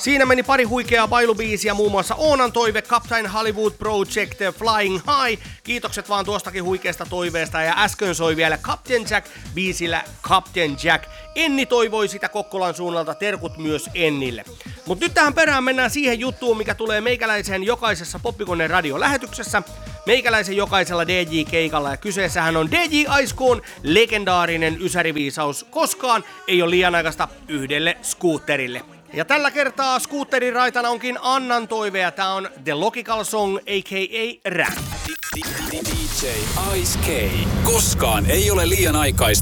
Siinä meni pari huikeaa bailubiisiä, muun muassa Oonan toive, Captain Hollywood Project, Flying High. Kiitokset vaan tuostakin huikeasta toiveesta. Ja äsken soi vielä Captain Jack biisillä Captain Jack. Enni toivoi sitä Kokkolan suunnalta, terkut myös Ennille. Mut nyt tähän perään mennään siihen juttuun, mikä tulee meikäläisen jokaisessa Poppikoneen radiolähetyksessä. Meikäläisen jokaisella DJ-keikalla, ja kyseessähän on DJ Icecoon legendaarinen ysäriviisaus koskaan ei ole liian aikaista yhdelle skuutterille. Ja tällä kertaa skuutterin raitana onkin Annan toive, ja tää on The Logical Song a.k.a. Rap. DJ Ice K. Koskaan ei ole liian aikaista